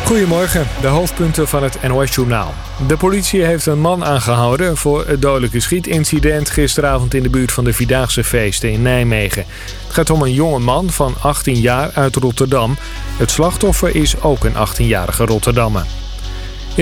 Goedemorgen, de hoofdpunten van het NOS-journaal. De politie heeft een man aangehouden voor het dodelijke schietincident gisteravond in de buurt van de Vierdaagse feesten in Nijmegen. Het gaat om een jonge man van 18 jaar uit Rotterdam. Het slachtoffer is ook een 18-jarige Rotterdammer.